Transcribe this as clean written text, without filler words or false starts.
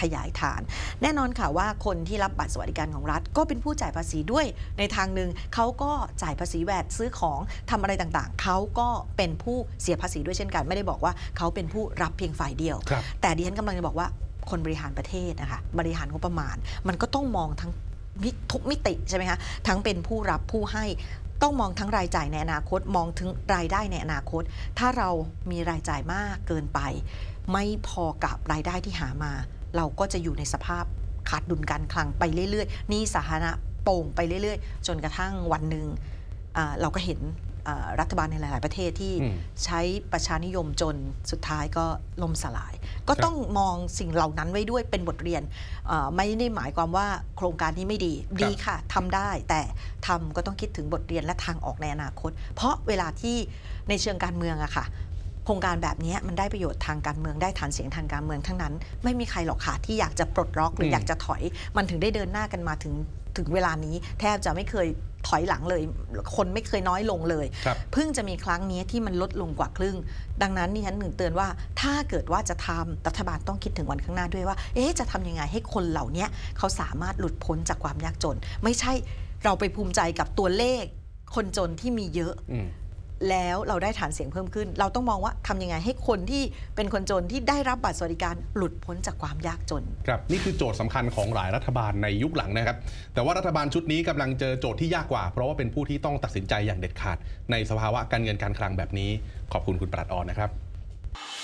ยายฐานแน่นอนค่ะว่าคนที่รับบัตรสวัสดิการของรัฐก็เป็นผู้จ่ายภาษีด้วยในทางหนึ่งเขาก็จ่ายภาษีแวดซื้อของทำอะไรต่างๆเขาก็เป็นผู้เสียภาษีด้วยเช่นกันไม่ได้บอกว่าเขาเป็นผู้รับเพียงฝ่ายเดียวแต่ดิฉันกำลังจะบอกว่าคนบริหารประเทศนะคะบริหารงบประมาณมันก็ต้องมองทั้งทุกมิติใช่ไหมคะทั้งเป็นผู้รับผู้ให้ต้องมองทั้งรายจ่ายในอนาคตมองถึงรายได้ในอนาคตถ้าเรามีรายจ่ายมากเกินไปไม่พอกับรายได้ที่หามาเราก็จะอยู่ในสภาพขาดดุลการคลังไปเรื่อยๆหนี้สาธารณะโป่งไปเรื่อยๆจนกระทั่งวันหนึ่งเราก็เห็นรัฐบาลในหลายๆประเทศที่ใช้ประชานิยมจนสุดท้ายก็ล่มสลายก็ต้องมองสิ่งเหล่านั้นไว้ด้วยเป็นบทเรียนไม่ได้หมายความว่าโครงการนี้ไม่ดีค่ะทำได้แต่ทำก็ต้องคิดถึงบทเรียนและทางออกในอนาคตเพราะเวลาที่ในเชิงการเมืองอะค่ะโครงการแบบนี้มันได้ประโยชน์ทางการเมืองได้ฐานเสียงทางการเมืองทั้งนั้นไม่มีใครหรอกค่ะที่อยากจะปลดล็อกหรืออยากจะถอยมันถึงได้เดินหน้ากันมาถึงเวลานี้แทบจะไม่เคยถอยหลังเลยคนไม่เคยน้อยลงเลยเพิ่งจะมีครั้งนี้ที่มันลดลงกว่าครึ่งดังนั้นนี่ฉันหนึ่งเตือนว่าถ้าเกิดว่าจะทำรัฐบาลต้องคิดถึงวันข้างหน้าด้วยว่าจะทำยังไงให้คนเหล่านี้เขาสามารถหลุดพ้นจากความยากจนไม่ใช่เราไปภูมิใจกับตัวเลขคนจนที่มีเยอะแล้วเราได้ฐานเสียงเพิ่มขึ้นเราต้องมองว่าทำยังไงให้คนที่เป็นคนจนที่ได้รับบัตรสวัสดิการหลุดพ้นจากความยากจนครับนี่คือโจทย์สำคัญของหลายรัฐบาลในยุคหลังนะครับแต่ว่ารัฐบาลชุดนี้กำลังเจอโจทย์ที่ยากกว่าเพราะว่าเป็นผู้ที่ต้องตัดสินใจอย่างเด็ดขาดในสภาวะการเงินการคลังแบบนี้ขอบคุณคุณปรัชญ์ออนนะครับ